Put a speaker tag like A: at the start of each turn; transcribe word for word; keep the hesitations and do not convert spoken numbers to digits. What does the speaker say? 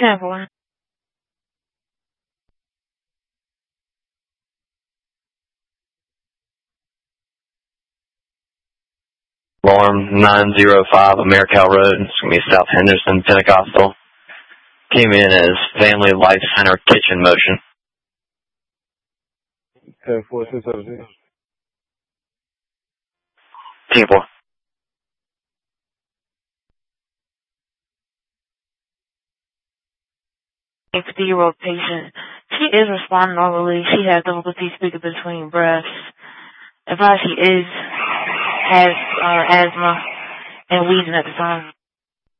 A: ten four.
B: Alarm nine zero five Americal Road. It's going to be South Henderson, Pentecostal. Came in as Family Life Center Kitchen Motion.
C: ten four six seven six.
B: ten four.
A: fifty-year-old patient. She is responding normally. She has difficulty speaking between breaths. Advised she is has uh, asthma and wheezing at the time.